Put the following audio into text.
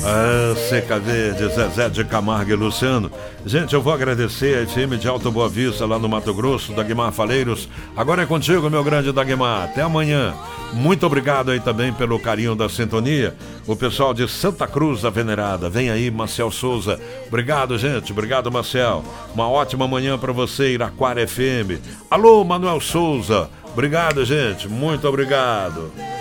Ah, Seca Verde, Zezé de Camargo e Luciano. Gente, eu vou agradecer a FM de Alto Boa Vista, lá no Mato Grosso, Dagmar Faleiros. Agora é contigo, meu grande Dagmar. Até amanhã. Muito obrigado aí também pelo carinho da sintonia. O pessoal de Santa Cruz da Venerada. Vem aí, Marcel Souza. Obrigado, gente. Obrigado, Marcel. Uma ótima manhã para você, Iraquara FM. Alô, Manuel Souza. Obrigado, gente. Muito obrigado.